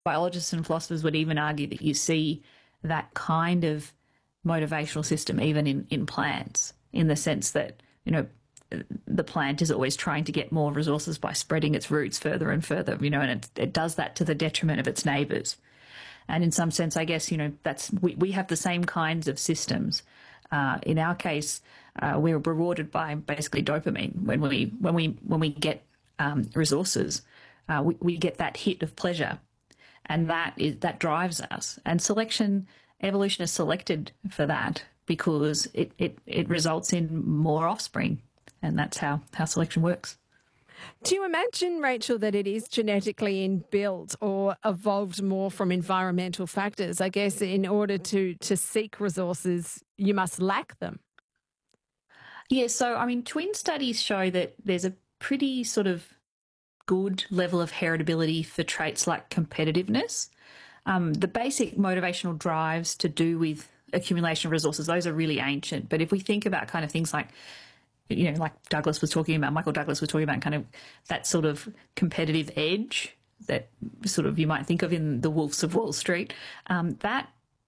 biologists and philosophers would even argue that you see that kind of motivational system even in plants, in the sense that, the plant is always trying to get more resources by spreading its roots further and further, and it does that to the detriment of its neighbours. And in some sense, I guess, we have the same kinds of systems. In our case, we're rewarded by basically dopamine when we get resources. We get that hit of pleasure, and that drives us. And evolution is selected for that because it results in more offspring, and that's how selection works. Do you imagine, Rachel, that it is genetically inbuilt or evolved more from environmental factors? I guess in order to seek resources, you must lack them. Yeah, so, twin studies show that there's a pretty sort of good level of heritability for traits like competitiveness. The basic motivational drives to do with accumulation of resources, those are really ancient. But if we think about kind of things like, like Michael Douglas was talking about kind of that sort of competitive edge that sort of you might think of in The Wolves of Wall Street, that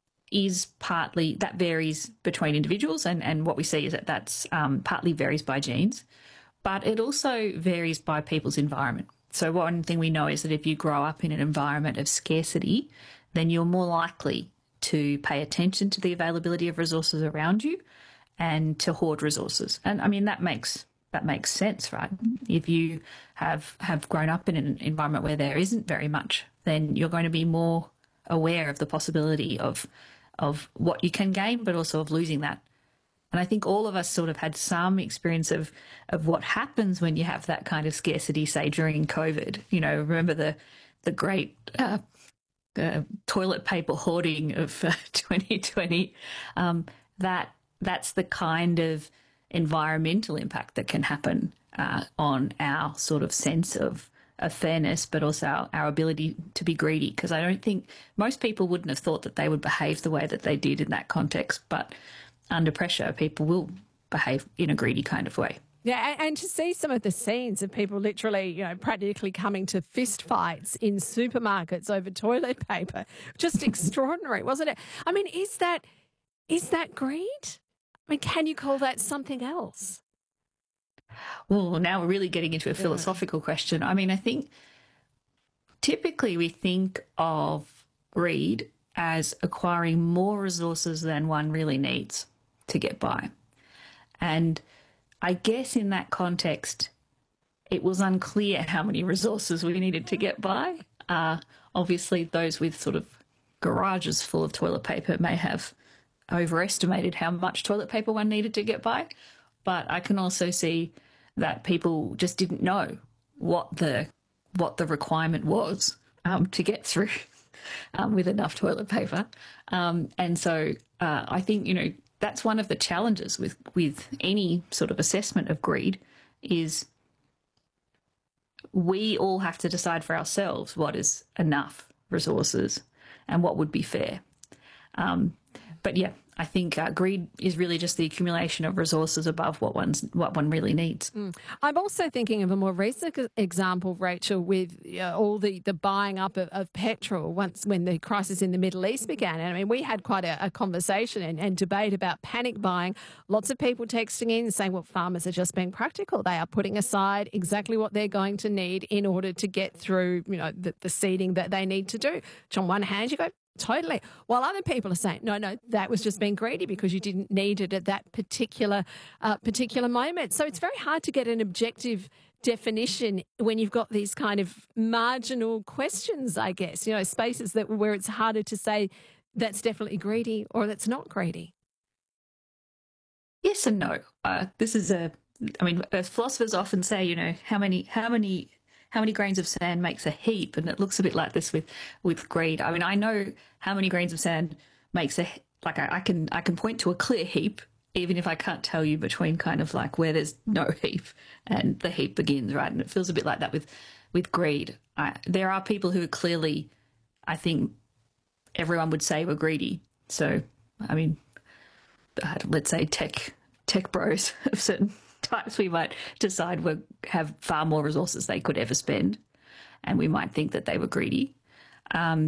varies between individuals, and what we see is that's partly varies by genes, but it also varies by people's environment. So one thing we know is that if you grow up in an environment of scarcity, then you're more likely to pay attention to the availability of resources around you and to hoard resources. And that makes sense, right? If you have grown up in an environment where there isn't very much, then you're going to be more aware of the possibility of what you can gain, but also of losing that. And I think all of us sort of had some experience of what happens when you have that kind of scarcity, say during COVID. Remember the great toilet paper hoarding of 2020. That's the kind of environmental impact that can happen on our sort of sense of fairness, but also our ability to be greedy. Because I don't think most people wouldn't have thought that they would behave the way that they did in that context. But under pressure, people will behave in a greedy kind of way. Yeah, and to see some of the scenes of people literally, practically coming to fist fights in supermarkets over toilet paper, just extraordinary, wasn't it? Is that greed? Can you call that something else? Well, now we're really getting into a philosophical question. I think typically we think of greed as acquiring more resources than one really needs to get by. And I guess in that context, it was unclear how many resources we needed to get by. Obviously, those with sort of garages full of toilet paper may have overestimated how much toilet paper one needed to get by. But I can also see that people just didn't know what the requirement was to get through with enough toilet paper. And so I think, that's one of the challenges with any sort of assessment of greed is we all have to decide for ourselves what is enough resources and what would be fair. But yeah, I think greed is really just the accumulation of resources above what one really needs. I'm also thinking of a more recent example, Rachel, with all the buying up of petrol when the crisis in the Middle East began. And we had quite a conversation and debate about panic buying. Lots of people texting in saying, well, farmers are just being practical. They are putting aside exactly what they're going to need in order to get through, the seeding that they need to do. Which on one hand, you go, totally. While other people are saying, no, that was just being greedy because you didn't need it at that particular moment. So it's very hard to get an objective definition when you've got these kind of marginal questions, I guess, spaces where it's harder to say that's definitely greedy or that's not greedy. Yes and no. Philosophers often say, how many grains of sand makes a heap, and it looks a bit like this with greed. I know how many grains of sand makes I can point to a clear heap, even if I can't tell you between kind of like where there's no heap and the heap begins, right? And it feels a bit like that with greed. There are people who are clearly, I think everyone would say, were greedy. So, let's say tech bros of certain types we might decide have far more resources they could ever spend, and we might think that they were greedy.